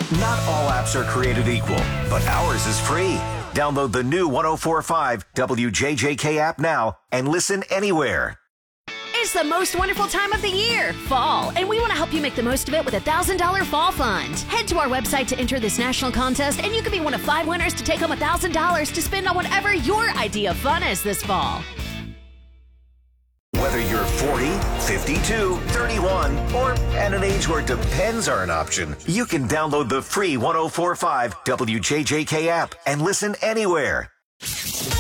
Not all apps are created equal, but ours is free. Download the new 104.5 WJJK app now and listen anywhere. It's the most wonderful time of the year, fall, and we want to help you make the most of it with a $1,000 fall fund. Head to our website to enter this national contest, and you could be one of 5 winners to take home $1,000 to spend on whatever your idea of fun is this fall. Whether you're 40, 52, 31, or at an age where depends are an option, you can download the free 104.5 WJJK app and listen anywhere.